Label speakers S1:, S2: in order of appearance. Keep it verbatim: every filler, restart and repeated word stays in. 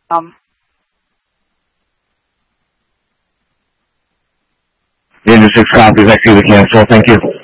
S1: Um,
S2: Danger six copies. I see the cancel. Thank you.